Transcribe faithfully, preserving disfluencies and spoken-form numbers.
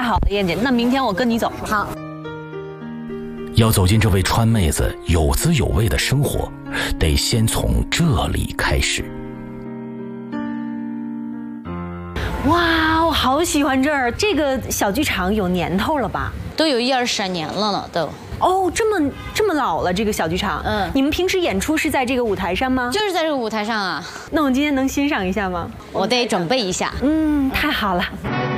好了，燕姐，那明天我跟你走。 好。 要走进这位川妹子有滋有味的生活，得先从这里开始。 哇，我好喜欢这儿，这个小剧场有年头了吧？ 都有一二十年了呢，都。 哦，这么这么老了，这个小剧场。 嗯， 你们平时演出是在这个舞台上吗？ 就是在这个舞台上啊。 那我今天能欣赏一下吗？ 我得准备一下。 嗯，太好了。